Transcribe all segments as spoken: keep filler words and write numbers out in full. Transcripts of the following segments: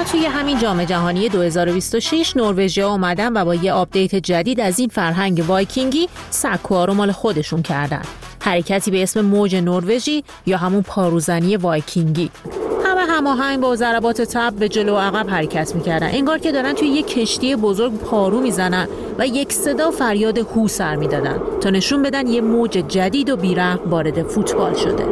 توی همین جام جهانی دو هزار و بیست و شش نروژیا اومدن و با یه آپدیت جدید از این فرهنگ وایکینگی سکوها رو مال خودشون کردن. حرکتی به اسم موج نروژی یا همون پاروزنی وایکینگی. همه هماهنگ با ضربات تب به جلو و عقب حرکت می‌کردن. انگار که دارن توی یک کشتی بزرگ پارو میزنن و یک صدا فریاد هو سر میدادن تا نشون بدن یه موج جدید و بی‌رحم وارد فوتبال شده.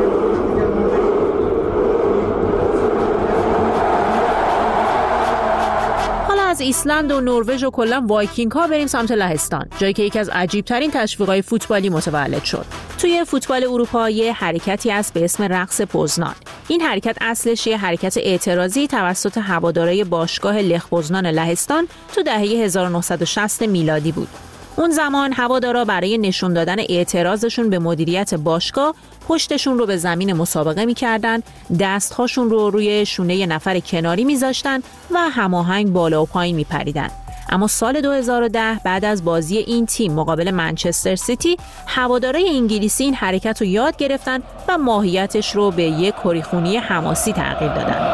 از ایسلند و نروژ و کلا وایکینگ ها بریم سمت لهستان، جایی که یکی از عجیب ترین تشویق‌های فوتبالی متولد شد. توی فوتبال اروپا یه حرکتی هست به اسم رقص پوزنان. این حرکت اصلش یه حرکت اعتراضی توسط هوادارهای باشگاه لخ پوزنان لهستان تو دهه هزار و نهصد و شصت میلادی بود. اون زمان هوادارا برای نشون دادن اعتراضشون به مدیریت باشگاه پشتشون رو به زمین مسابقه می‌کردن، دست‌هاشون رو روی شونه یه نفر کناری می‌ذاشتن و هماهنگ بالا و پایین می‌پریدن. اما سال دو هزار و ده بعد از بازی این تیم مقابل منچستر سیتی، هوادارهای انگلیسی این حرکت رو یاد گرفتن و ماهیتش رو به یک کریخونی حماسی تغییر دادن.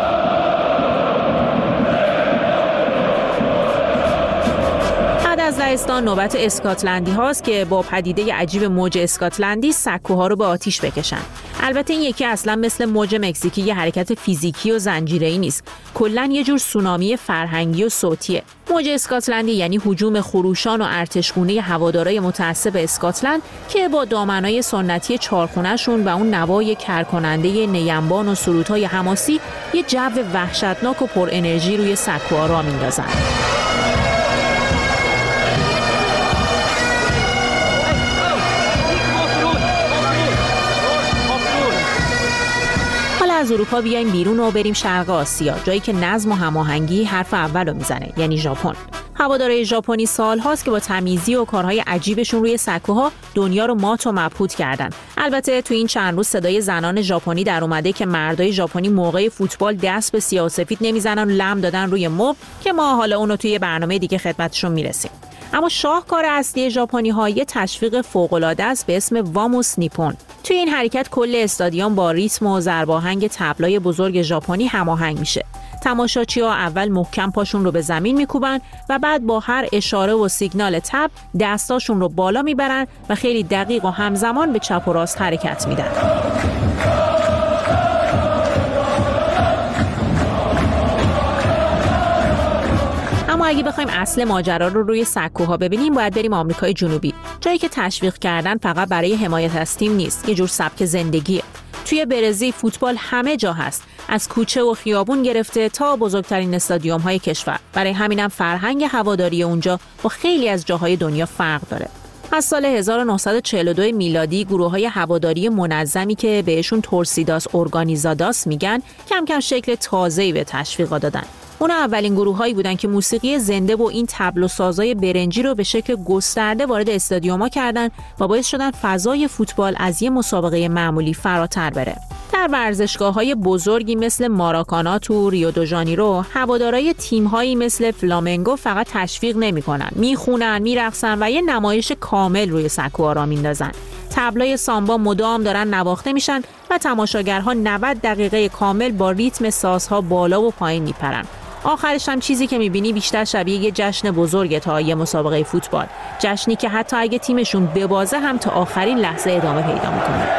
از لهستان نوبت اسکاتلندی هاست که با پدیده عجیب موج اسکاتلندی سکوها رو به آتیش بکشن. البته این یکی اصلا مثل موج مکزیکی یه حرکت فیزیکی و زنجیره‌ای نیست. کلاً یه جور سونامی فرهنگی و صوتیه. موج اسکاتلندی یعنی هجوم خروشان و ارتشگونه هوادارهای متعصب اسکاتلند که با دامنای سنتی چارخونه‌شون و اون نوای کرکننده نیمبان و سرودهای حماسی یه جو وحشتناک و پر انرژی روی سکوها را میندازن. از اروپا بیایم بیرون و بریم شرق آسیا، جایی که نظم و هماهنگی حرف اولو میزنه، یعنی ژاپن. هوادارهای ژاپنی سال‌هاست که با تمیزی و کارهای عجیبشون روی سکوها دنیا رو مات و مبهوت کردن. البته تو این چند روز صدای زنان ژاپنی در اومده که مردای ژاپنی موقع فوتبال دست به سیاه و سفید نمیزنن و لم دادن روی مبل که ما حالا اونو توی برنامه دیگه خدمتشون میرسیم. اما شاهکار اصلی ژاپنی‌ها یه تشویق فوق‌العاده است به اسم واموس نیپون. توی این حرکت کل استادیوم با ریتم و ضرباهنگ طبلای بزرگ ژاپنی هماهنگ میشه. تماشاچی‌ها اول محکم پاشون رو به زمین میکوبن و بعد با هر اشاره و سیگنال تب دستاشون رو بالا میبرن و خیلی دقیق و همزمان به چپ و راست حرکت میدن. اما اگه بخوایم اصل ماجرا رو روی سکوها ببینیم باید بریم آمریکای جنوبی، جایی که تشویق کردن فقط برای حمایت از تیم نیست، یه جور سبک زندگیه. توی برزیل فوتبال همه جا هست، از کوچه و خیابون گرفته تا بزرگترین استادیوم‌های کشور. برای همینم فرهنگ هواداری اونجا با خیلی از جاهای دنیا فرق داره. از سال هزار و نهصد و چهل و دو میلادی گروه‌های هواداری منظمی که بهشون تورسیداس اورگانیزاداس میگن کم کم شکل تازه‌ای به تشویقا دادن. اونا اولین گروه‌هایی بودن که موسیقی زنده و این طبل و سازای برنجی رو به شکل گسترده وارد استادیوم‌ها کردن و باعث شدن فضای فوتبال از یه مسابقه معمولی فراتر بره. در ورزشگاه‌های بزرگی مثل ماراکانا تو ریو دو ژانیرو، هوادارهای تیم‌هایی مثل فلامنگو فقط تشویق نمی‌کنن، میخونن، میرقصن و یه نمایش کامل روی سکوها را میندازن. طبلای سامبا مدام دارن نواخته میشن و تماشاگرها نود دقیقه کامل با ریتم سازها بالا و پایین میپرن. آخرش هم چیزی که میبینی بیشتر شبیه یه جشن بزرگه تا یه مسابقه فوتبال. جشنی که حتی اگه تیمشون ببازه هم تا آخرین لحظه ادامه پیدا میکنه.